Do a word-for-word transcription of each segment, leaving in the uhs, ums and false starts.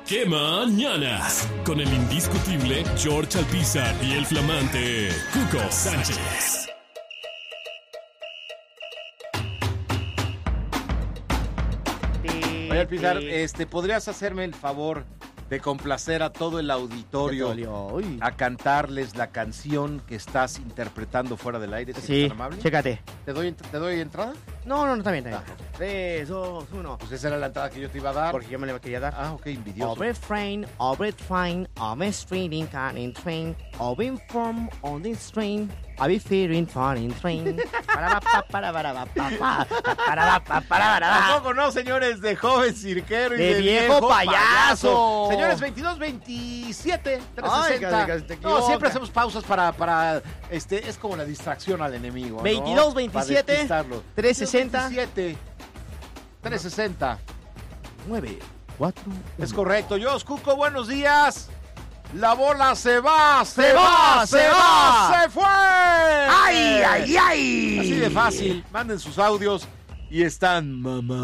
¡Qué mañanas! Con el indiscutible George Alpizar y el flamante Cuco Sánchez. Oye, Alpizar, este, ¿podrías hacerme el favor de complacer a todo el auditorio a cantarles la canción que estás interpretando fuera del aire? Si Sí, eres tan amable. chécate. ¿Te doy, ¿Te doy entrada? No, no, no, también, también. Ah. Tres, dos, uno. Pues esa era la entrada que yo te iba a dar. Porque yo me la quería dar. Ah, ok, envidioso. Over train, over train, over streeting, in train, over from on this train, I'll be fearing foreign train. Para para para para para para para para Tampoco no, señores, de joven cirquero y De de, viejo payaso. Señores, veintidós veintisiete Ay, trescientos sesenta. casi, casi te No, equivocas. siempre hacemos pausas para, para, este, es como la distracción al enemigo, ¿no? veintidós Para veintisiete, despistarlo. trescientos sesenta. veintisiete, trescientos sesenta. nueve, cuatro, Es correcto. Yo, Cuco, buenos días. La bola se va, se, Se va, va, se se va, va. se fue. ¡Ay, ay, ay! Así de fácil. Manden sus audios y están,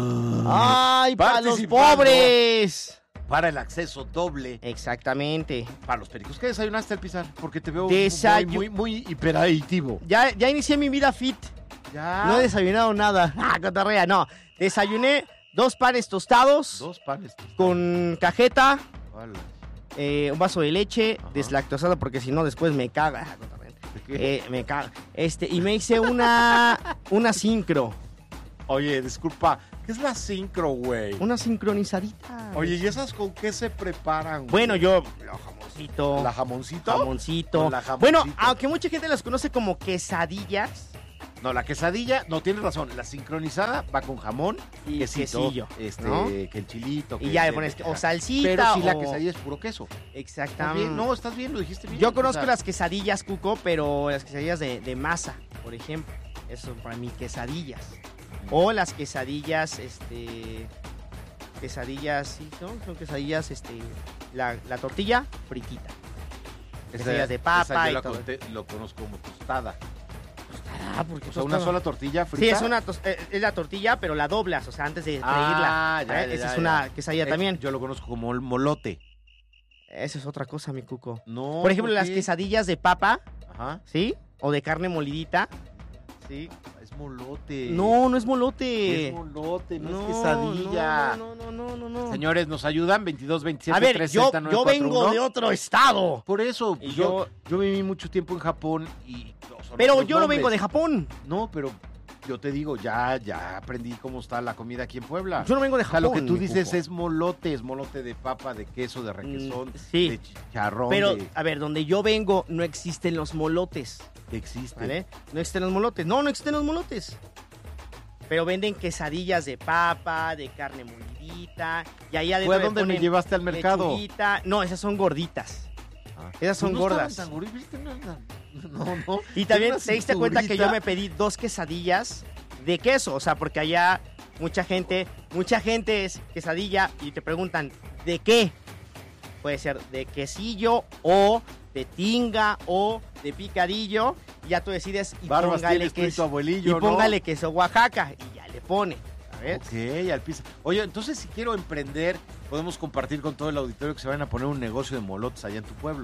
mamá. ¡Ay, para los participando pobres! Para el acceso doble. Exactamente. Para los pericos. ¿Qué desayunaste, Alpizar? Porque te veo Desayu- muy, muy, muy hiperaditivo. Ya, ya inicié mi vida fit. Ya. No he desayunado nada. Ah, cotorrea, no. Desayuné dos panes tostados Dos panes. con cajeta, Hola. eh, un vaso de leche, Ajá. deslactosado porque si no después me caga. Ah, cotorrea. ¿De qué? Eh, me caga. Este, y me hice una una sincro, Oye, disculpa. ¿Qué es la sincro, güey? una sincronizadita. Oye, ¿y esas con qué se preparan, güey? Bueno, yo lo jamoncito, ¿La jamoncito? jamoncito. Con la jamoncito. Bueno, aunque mucha gente las conoce como quesadillas No, la quesadilla, no, tienes razón. La sincronizada va con jamón y quesito, quesillo, este, ¿no? que el chilito. Y que ya le el- pones que- o salsita Pero si la o- quesadilla es puro queso. ¿Estás Exactamente. bien? No, estás bien, lo dijiste bien. Yo conozco O sea, las quesadillas, Cuco, pero las quesadillas de, de masa, por ejemplo. Eso son para mí quesadillas. O las quesadillas, este... Quesadillas, sí, ¿no? Son quesadillas, este... La, la tortilla fritita. esa- quesadillas de esa papa yo y la todo. conté- lo conozco como tostada. Ah, porque O sea, una sola tortilla frita. Sí, es una tos- eh, es la tortilla, pero la doblas, o sea, antes de freírla. Ah, ya, ¿eh? ya, Esa ya, es una ya. quesadilla Eh, también. Yo lo conozco como el molote. Esa es otra cosa, mi Cuco. No. Por ejemplo, las qué? quesadillas de papa, Ajá. ¿sí? O de carne molidita. Sí. Es molote. No, no es molote. Es molote, no, es quesadilla. No, no, no, no, no. Señores, nos ayudan veintidós veintisiete A ver, yo, trescientos yo vengo de otro estado. Por eso, Y yo, yo viví mucho tiempo en Japón y... son Pero otros yo no vengo de nombres. Japón. No, pero yo te digo, ya, ya aprendí cómo está la comida aquí en Puebla. Yo no vengo de O sea, Japón. lo que tú mi dices Cuco. es molote, es molote de papa, de queso, de requesón, Mm, sí. de chicharrón, Pero, de... a ver, donde yo vengo no existen los molotes, existe. ¿vale? No existen los molotes. No, no existen los molotes. Pero venden quesadillas de papa, de carne molidita. Y ahí adentro ¿Fue a le dónde me ponen llevaste al mercado? lechuguita. No, esas son gorditas. Ah. Esas son No gordas. estaban tan gordas, ¿viste? No, no, no, no. Y también Una te diste cuenta que cinturita. yo me pedí dos quesadillas de queso, o sea, porque allá mucha gente, mucha gente es quesadilla y te preguntan, ¿de qué? Puede ser de quesillo o de tinga o de picadillo, y ya tú decides y Barbas póngale tienes tú y tu queso, abuelillo, y ¿no? póngale queso Oaxaca y ya le pone, ¿sabes? Ok, al piso. Oye, entonces si quiero emprender, podemos compartir con todo el auditorio que se vayan a poner un negocio de molotes allá en tu pueblo.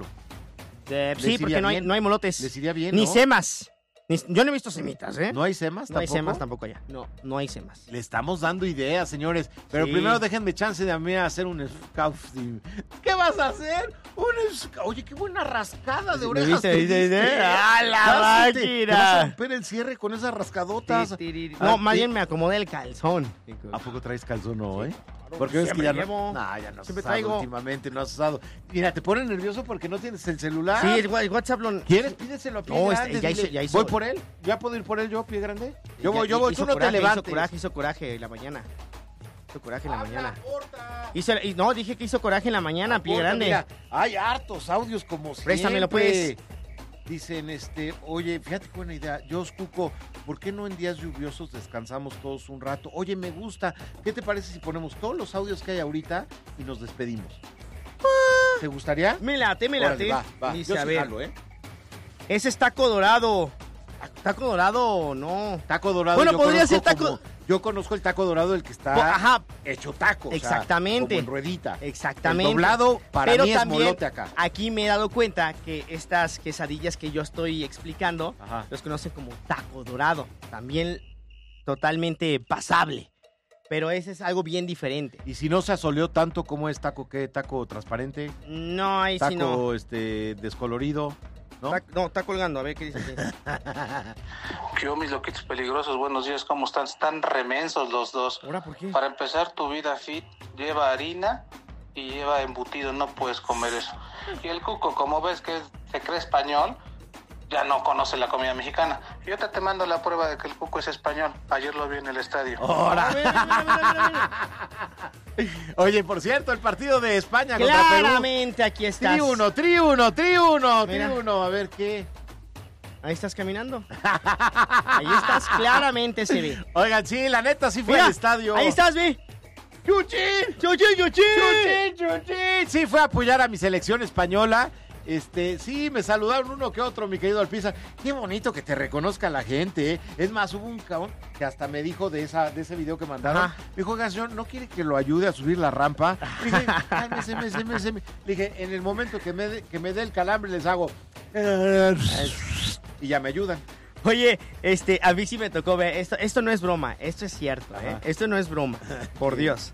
Eh, ¿Les sí, iría porque no hay, bien? no hay molotes. Les iría bien, Ni ¿no? semas. Ni- yo no he visto semitas, ¿eh? ¿No hay semas No hay tampoco? semas tampoco allá. No, no hay semas. Le estamos dando ideas, señores. Pero Sí. primero déjenme chance de a mí hacer un scouting. ¿Qué vas a hacer? Un sc- Oye, qué buena rascada de ¿Me orejas. viste, te viste, diste. viste? ¡A la Casi te- máquina! te vas a romper el cierre con esas rascadotas. No, Ah, más sí. bien me acomodé el calzón. ¿A poco traes calzón hoy? Claro, Porque ves que siempre ya llevo. no, nah, ya no has Siempre usado traigo. últimamente, no has usado. Mira, te pone nervioso porque no tienes el celular. Sí, el, wa- el WhatsApp lo... ¿Quieres? Pídeselo a pie No, grande. este, ya hizo- dile, ya hizo- ¿Voy por él? ¿Ya puedo ir por él yo, pie grande? Yo Ya- voy, yo voy. hizo Tú no coraje, te levantes. Hizo coraje, hizo coraje en la mañana. Hizo coraje en la Habla, mañana. corta. Hizo, y no, dije que hizo coraje en la mañana, pie Corta, grande. mira, hay hartos audios como siempre. Préstamelo, pues. Dicen, este, oye, fíjate qué buena idea. Yo, Cuco, ¿por qué no en días lluviosos descansamos todos un rato? Oye, me gusta. ¿Qué te parece si ponemos todos los audios que hay ahorita y nos despedimos? ¿Te gustaría? Me late, me Órale, late. va, va. Dice, Yo a sí ver, jalo, ¿eh? ese es taco dorado. ¿Taco dorado o no? Taco dorado. Bueno, yo podría conozco ser taco- como Yo conozco el taco dorado, el que está Po- Ajá, hecho taco. Exactamente. O sea, como en ruedita. exactamente. El doblado para Pero mí es también, molote acá. aquí me he dado cuenta que estas quesadillas que yo estoy explicando, Ajá. los conocen como taco dorado. También totalmente pasable. Pero ese es algo bien diferente. Y si no se asoleó tanto, ¿cómo es taco qué? ¿Taco transparente? No, ahí ¿Taco sí no. este, descolorido? ¿No? Está, no, está colgando, a ver qué dice aquí. ¿Qué hubo, mis loquitos peligrosos? Buenos días, ¿cómo están? Están remensos los dos. ¿Ahora por qué? Para empezar, tu vida fit lleva harina y lleva embutido, no puedes comer eso. Y el Cuco, como ves que se cree español, ya no conoce la comida mexicana. Yo te, te mando la prueba de que el Cuco es español. Ayer lo vi en el estadio. ¡Ahora! Oye, por cierto, el partido de España contra Perú. Claramente aquí estás. Tri uno, tri uno, tri uno, tri Mira. uno. A ver qué. Ahí estás caminando. Ahí estás, claramente se ve. Oigan, sí, la neta sí fue Mira, al estadio. ahí estás, ve. ¡Chuchín! ¡Chuchín, chuchín! ¡Chuchín, chuchín! Sí, fue a apoyar a mi selección española. Este, sí, me saludaron uno que otro, mi querido Alpizar. Qué bonito que te reconozca la gente, ¿eh? Es más, hubo un cabrón que hasta me dijo de esa, de ese video que mandaron. Ajá. Me dijo, oiga, señor, ¿no quiere que lo ayude a subir la rampa? Le dije, cálmese, mese, mese, mese. Le dije, en el momento que me, de- que me dé el calambre les hago... Y ya me ayudan. Oye, este, a mí sí me tocó ver, esto, esto no es broma, esto es cierto, ¿eh? Ajá. Esto no es broma, por Dios.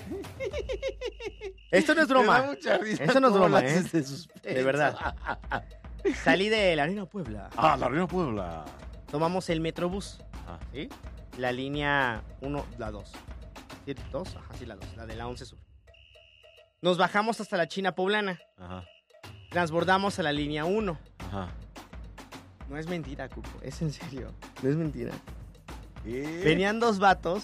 Esto no es Me da broma, mucha risa Esto no es cómo broma, lo ¿eh? haces de suspenso. de verdad. Salí de la Arena Puebla, Ah, la Reina Puebla. tomamos el Metrobús, Ah. ¿sí? La línea uno, la dos. ¿Sí, dos? Ajá, sí, la dos, la de la once Sur. Nos bajamos hasta la China Poblana, Ajá, transbordamos a la línea uno. ajá. No es mentira, Cuco, es en serio, no es mentira. ¿Qué? Venían dos vatos